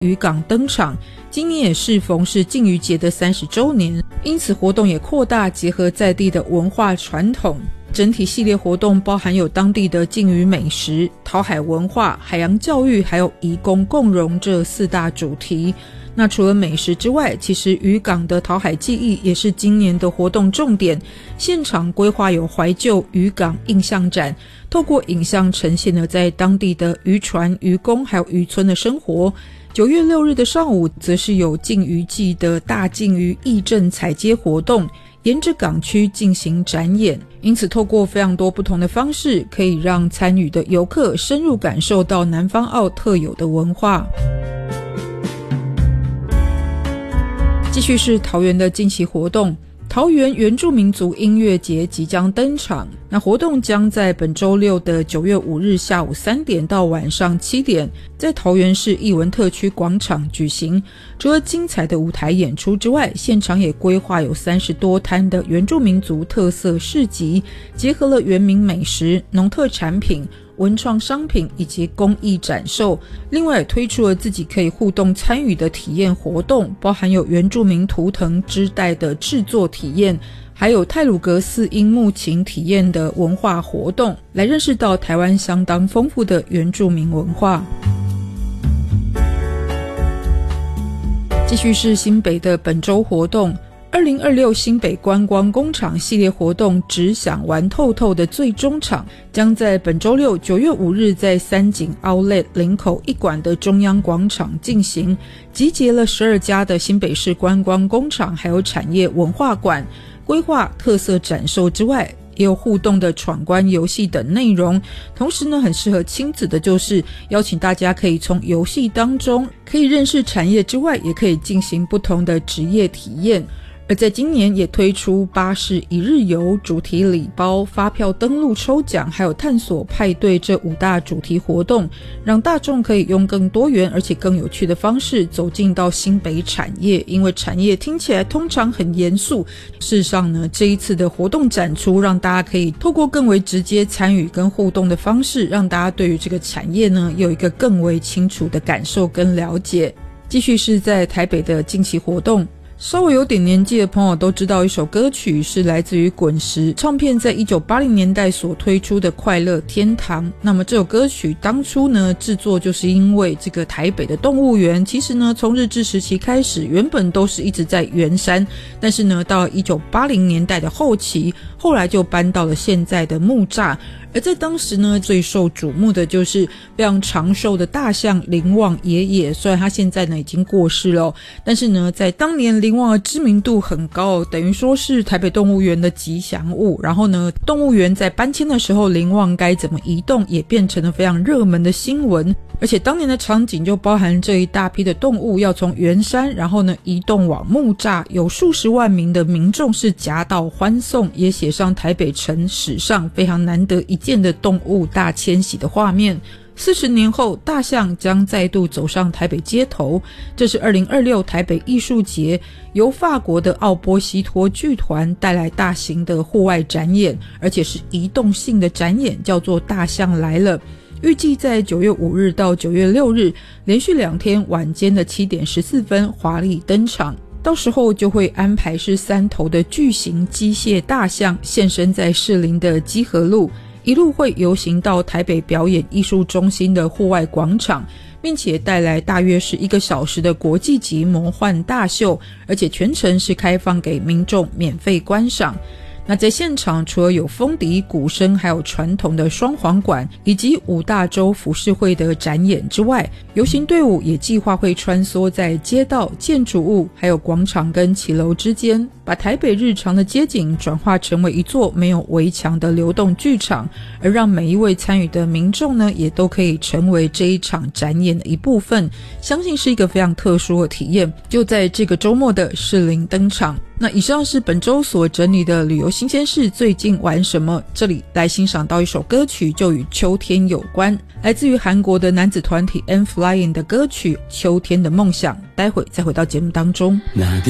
渔港登场，今年也适逢是禁渔节的30周年，因此活动也扩大结合在地的文化传统。整体系列活动包含有当地的禁渔美食、讨海文化、海洋教育还有移工共融这4大主题。那除了美食之外，其实渔港的讨海记忆也是今年的活动重点，现场规划有怀旧渔港印象展，透过影像呈现了在当地的渔船、渔工还有渔村的生活。9月6日的上午则是有禁渔季的大禁渔义政采接活动，沿着港区进行展演，因此透过非常多不同的方式，可以让参与的游客深入感受到南方澳特有的文化。继续是桃园的近期活动，桃园原住民族音乐节即将登场。那活动将在本周六的9月5日下午3点到晚上7点，在桃园市艺文特区广场举行。除了精彩的舞台演出之外，现场也规划有30多摊的原住民族特色市集，结合了原民美食、农特产品、文创商品以及工艺展售。另外也推出了自己可以互动参与的体验活动，包含有原住民图腾织带的制作体验，还有太鲁阁4音木琴体验的文化活动，来认识到台湾相当丰富的原住民文化。继续是新北的本周活动，2026新北观光工厂系列活动只想玩透透的最终场，将在本周六9月5日在三井 Outlet 林口一馆的中央广场进行，集结了12家的新北市观光工厂还有产业文化馆，规划特色展售之外，也有互动的闯关游戏等内容。同时呢，很适合亲子的就是邀请大家可以从游戏当中可以认识产业之外，也可以进行不同的职业体验。而在今年也推出巴士一日游、主题礼包、发票登录抽奖还有探索派对这5大主题活动，让大众可以用更多元而且更有趣的方式走进到新北产业。因为产业听起来通常很严肃，事实上呢，这一次的活动展出让大家可以透过更为直接参与跟互动的方式，让大家对于这个产业呢有一个更为清楚的感受跟了解。继续是在台北的近期活动，稍微有点年纪的朋友都知道一首歌曲是来自于滚石唱片在1980年代所推出的快乐天堂。那么这首歌曲当初呢制作就是因为这个台北的动物园，其实呢从日治时期开始原本都是一直在圆山，但是呢到1980年代的后期，后来就搬到了现在的木栅。而在当时呢最受瞩目的就是非常长寿的大象林旺爷爷，虽然他现在呢已经过世了，但是呢在当年林旺的知名度很高，等于说是台北动物园的吉祥物。然后呢动物园在搬迁的时候林旺该怎么移动也变成了非常热门的新闻，而且当年的场景就包含这一大批的动物要从圆山然后呢移动往木栅，有数十万名的民众是夹道欢送，也写上台北城史上非常难得一见的动物大迁徙的画面。40年后，大象将再度走上台北街头，这是2026台北艺术节由法国的奥波西托剧团带来大型的户外展演，而且是移动性的展演，叫做大象来了。预计在9月5日到9月6日连续2天晚间的7点14分华丽登场，到时候就会安排是3头的巨型机械大象现身在士林的基河路，一路会游行到台北表演艺术中心的户外广场，并且带来大约是1个小时的国际级魔幻大秀，而且全程是开放给民众免费观赏。那在现场除了有风笛、鼓声，还有传统的双簧管以及5大洲浮世绘的展演之外，游行队伍也计划会穿梭在街道、建筑物还有广场跟骑楼之间，把台北日常的街景转化成为一座没有围墙的流动剧场，而让每一位参与的民众呢也都可以成为这一场展演的一部分，相信是一个非常特殊的体验，就在这个周末的士林登场。那以上是本周所整理的旅游新鲜事，最近玩什么？这里来欣赏到一首歌曲，就与秋天有关，来自于韩国的男子团体 N-Flying 的歌曲《秋天的梦想》，待会再回到节目当中。 那